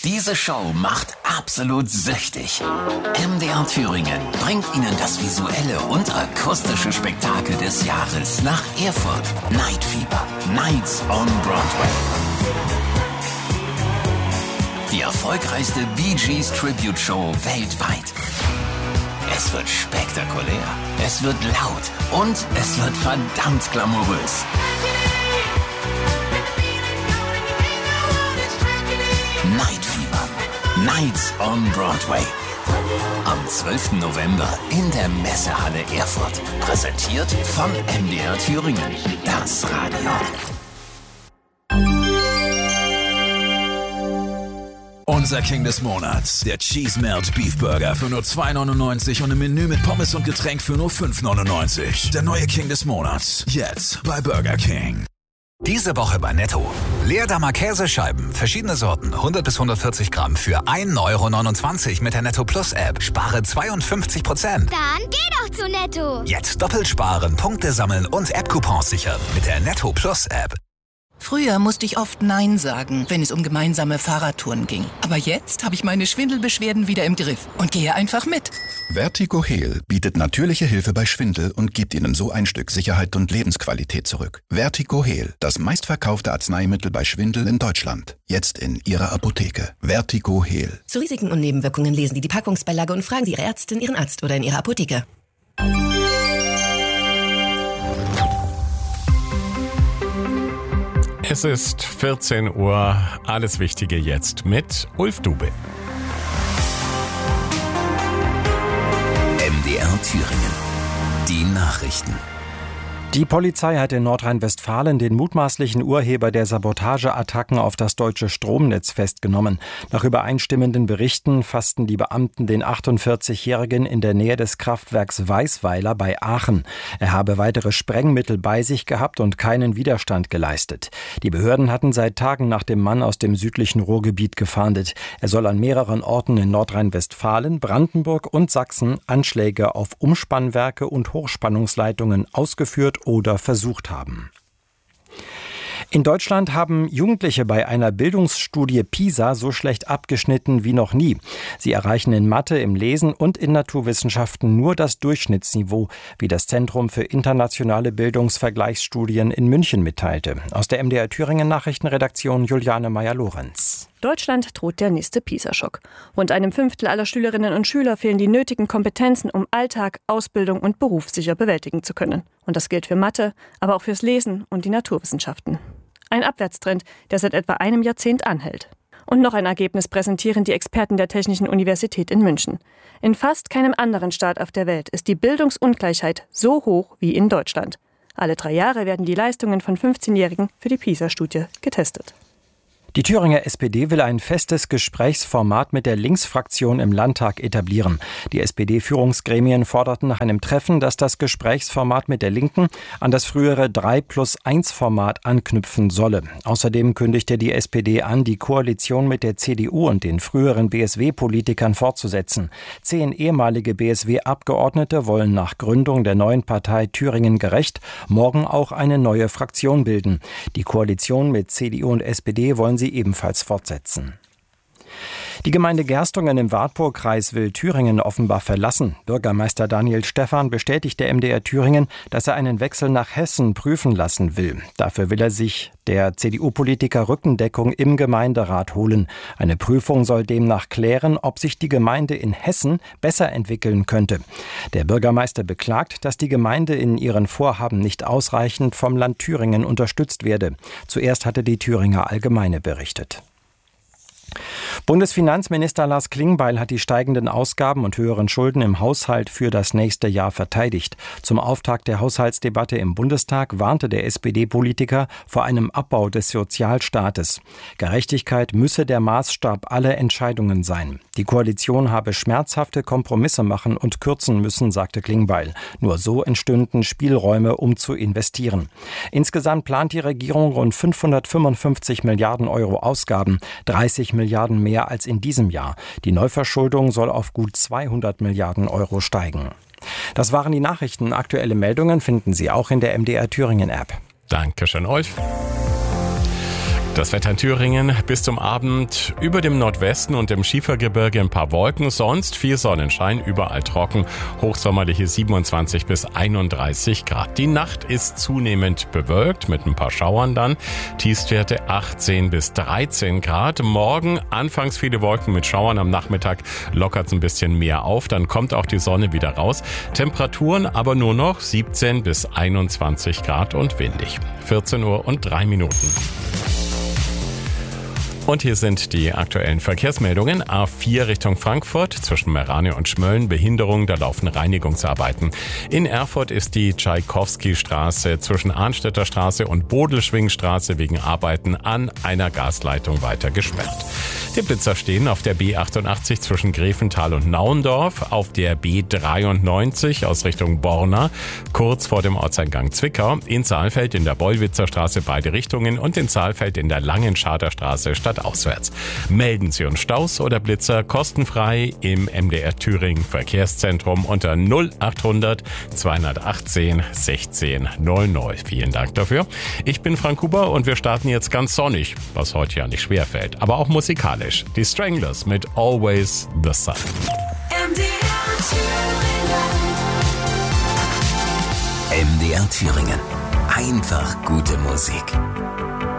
Diese Show macht absolut süchtig. MDR Thüringen bringt Ihnen das visuelle und akustische Spektakel des Jahres nach Erfurt. Night Fever, Nights on Broadway. Die erfolgreichste Bee Gees Tribute Show weltweit. Es wird spektakulär, es wird laut und es wird verdammt glamourös. Night Fever, Nights on Broadway. Am 12. November in der Messehalle Erfurt. Präsentiert von MDR Thüringen. Das Radio. Unser King des Monats, der Cheese Melt Beef Burger für nur $2,99 und ein Menü mit Pommes und Getränk für nur $5,99. Der neue King des Monats, jetzt bei Burger King. Diese Woche bei Netto. Leerdammer Käsescheiben, verschiedene Sorten, 100 bis 140 Gramm für €1,29 mit der Netto Plus App. Spare 52%. Dann geh doch zu Netto. Jetzt doppelt sparen, Punkte sammeln und App-Coupons sichern mit der Netto Plus App. Früher musste ich oft Nein sagen, wenn es um gemeinsame Fahrradtouren ging. Aber jetzt habe ich meine Schwindelbeschwerden wieder im Griff und gehe einfach mit. Vertigo Heal bietet natürliche Hilfe bei Schwindel und gibt Ihnen so ein Stück Sicherheit und Lebensqualität zurück. Vertigo Heal, das meistverkaufte Arzneimittel bei Schwindel in Deutschland. Jetzt in Ihrer Apotheke. Vertigo Heal. Zu Risiken und Nebenwirkungen lesen Sie die Packungsbeilage und fragen Sie Ihre Ärztin, Ihren Arzt oder in Ihrer Apotheke. Es ist 14 Uhr, alles Wichtige jetzt mit Ulf Dube. MDR Thüringen. Die Nachrichten. Die Polizei hat in Nordrhein-Westfalen den mutmaßlichen Urheber der Sabotageattacken auf das deutsche Stromnetz festgenommen. Nach übereinstimmenden Berichten fassten die Beamten den 48-Jährigen in der Nähe des Kraftwerks Weißweiler bei Aachen. Er habe weitere Sprengmittel bei sich gehabt und keinen Widerstand geleistet. Die Behörden hatten seit Tagen nach dem Mann aus dem südlichen Ruhrgebiet gefahndet. Er soll an mehreren Orten in Nordrhein-Westfalen, Brandenburg und Sachsen Anschläge auf Umspannwerke und Hochspannungsleitungen ausgeführt oder versucht haben. In Deutschland haben Jugendliche bei einer Bildungsstudie PISA so schlecht abgeschnitten wie noch nie. Sie erreichen in Mathe, im Lesen und in Naturwissenschaften nur das Durchschnittsniveau, wie das Zentrum für internationale Bildungsvergleichsstudien in München mitteilte. Aus der MDR Thüringen Nachrichtenredaktion Juliane Meyer-Lorenz. Deutschland droht der nächste PISA-Schock. Rund einem Fünftel aller Schülerinnen und Schüler fehlen die nötigen Kompetenzen, um Alltag, Ausbildung und Beruf sicher bewältigen zu können. Und das gilt für Mathe, aber auch fürs Lesen und die Naturwissenschaften. Ein Abwärtstrend, der seit etwa einem Jahrzehnt anhält. Und noch ein Ergebnis präsentieren die Experten der Technischen Universität in München. In fast keinem anderen Staat auf der Welt ist die Bildungsungleichheit so hoch wie in Deutschland. Alle 3 Jahre werden die Leistungen von 15-Jährigen für die PISA-Studie getestet. Die Thüringer SPD will ein festes Gesprächsformat mit der Linksfraktion im Landtag etablieren. Die SPD-Führungsgremien forderten nach einem Treffen, dass das Gesprächsformat mit der Linken an das frühere 3+1-Format anknüpfen solle. Außerdem kündigte die SPD an, die Koalition mit der CDU und den früheren BSW-Politikern fortzusetzen. 10 ehemalige BSW-Abgeordnete wollen nach Gründung der neuen Partei Thüringen gerecht morgen auch eine neue Fraktion bilden. Die Koalition mit CDU und SPD wollen sie ebenfalls fortsetzen. Die Gemeinde Gerstungen im Wartburgkreis will Thüringen offenbar verlassen. Bürgermeister Daniel Stephan bestätigt der MDR Thüringen, dass er einen Wechsel nach Hessen prüfen lassen will. Dafür will er sich der CDU-Politiker Rückendeckung im Gemeinderat holen. Eine Prüfung soll demnach klären, ob sich die Gemeinde in Hessen besser entwickeln könnte. Der Bürgermeister beklagt, dass die Gemeinde in ihren Vorhaben nicht ausreichend vom Land Thüringen unterstützt werde. Zuerst hatte die Thüringer Allgemeine berichtet. Bundesfinanzminister Lars Klingbeil hat die steigenden Ausgaben und höheren Schulden im Haushalt für das nächste Jahr verteidigt. Zum Auftakt der Haushaltsdebatte im Bundestag warnte der SPD-Politiker vor einem Abbau des Sozialstaates. Gerechtigkeit müsse der Maßstab aller Entscheidungen sein. Die Koalition habe schmerzhafte Kompromisse machen und kürzen müssen, sagte Klingbeil. Nur so entstünden Spielräume, um zu investieren. Insgesamt plant die Regierung rund 555 Milliarden Euro Ausgaben, 30 Milliarden mehr als in diesem Jahr. Die Neuverschuldung soll auf gut 200 Milliarden Euro steigen. Das waren die Nachrichten. Aktuelle Meldungen finden Sie auch in der MDR Thüringen App. Dankeschön, Ulf. Das Wetter in Thüringen bis zum Abend über dem Nordwesten und im Schiefergebirge ein paar Wolken, sonst viel Sonnenschein, überall trocken, hochsommerliche 27 bis 31 Grad. Die Nacht ist zunehmend bewölkt mit ein paar Schauern dann, Tiefstwerte 18 bis 13 Grad. Morgen anfangs viele Wolken mit Schauern, am Nachmittag lockert es ein bisschen mehr auf, dann kommt auch die Sonne wieder raus. Temperaturen aber nur noch 17 bis 21 Grad und windig. 14 Uhr und 3 Minuten. Und hier sind die aktuellen Verkehrsmeldungen. A4 Richtung Frankfurt zwischen Meerane und Schmölln. Behinderung, da laufen Reinigungsarbeiten. In Erfurt ist die Tschaikowski-Straße zwischen Arnstädter Straße und Bodelschwingstraße wegen Arbeiten an einer Gasleitung weiter gesperrt. Die Blitzer stehen auf der B88 zwischen Grevental und Nauendorf, auf der B93 aus Richtung Borna, kurz vor dem Ortseingang Zwickau, in Saalfeld in der Bollwitzer Straße beide Richtungen und in Saalfeld in der Langenscharter Straße stadtauswärts. Melden Sie uns Staus oder Blitzer kostenfrei im MDR Thüringen Verkehrszentrum unter 0800 218 16 00. Vielen Dank dafür. Ich bin Frank Huber und wir starten jetzt ganz sonnig, was heute ja nicht schwer fällt, aber auch musikalisch. Die Stranglers mit Always the Sun. MDR Thüringen. Einfach gute Musik.